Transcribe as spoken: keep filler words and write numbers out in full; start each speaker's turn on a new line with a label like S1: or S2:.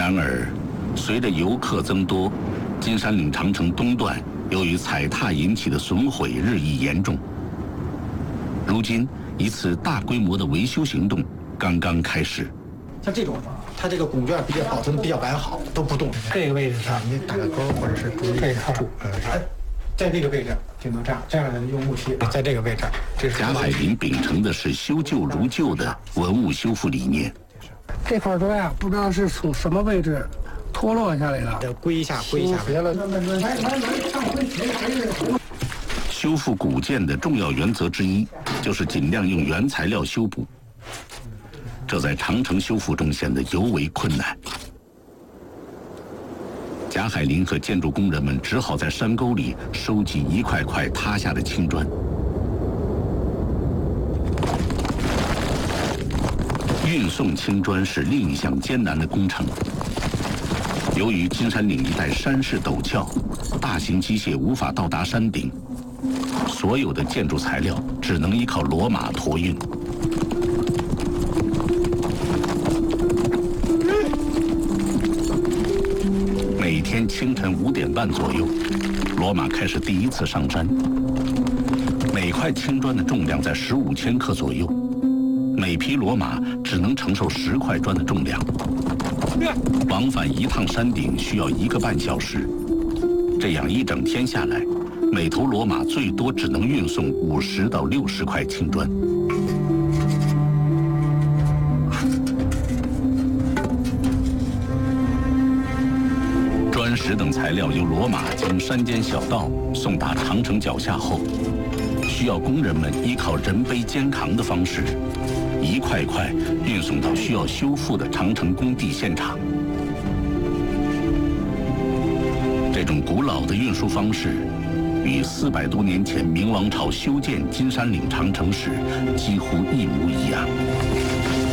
S1: 然而，随着游客增多，金山岭长城东段由于踩踏引起的损毁日益严重。如今，一次大规模的维修行动刚刚开始。
S2: 像这种，它这个拱券比较保存的比较完好，都不动。
S3: 这个位置上，
S2: 你打个勾或者是注意
S3: 这处，
S2: 呃，在这个位置顶到这样，这样的用木漆在这个位置。这是
S1: 贾海林秉承的是修旧如旧的文物修复理念。
S3: 这块砖呀，不知道是从什么位置脱落下来的，
S2: 得归一下，归一下。了。
S1: 修复古建的重要原则之一，就是尽量用原材料修补。这在长城修复中显得尤为困难。贾海林和建筑工人们只好在山沟里收集一块块塌下的青砖。运送青砖是另一项艰难的工程。由于金山岭一带山势陡峭，大型机械无法到达山顶，所有的建筑材料只能依靠骡马驮运。每天清晨五点半左右，骡马开始第一次上山。每块青砖的重量在十五千克左右，每匹骡马只能承受十块砖的重量。往返一趟山顶需要一个半小时，这样一整天下来，每头骡马最多只能运送五十到六十块青砖。砖石等材料由骡马经山间小道送达长城脚下后，需要工人们依靠人背肩扛的方式，一块块运送到需要修复的长城工地现场。这种古老的运输方式，与四百多年前明王朝修建金山岭长城时几乎一模一样。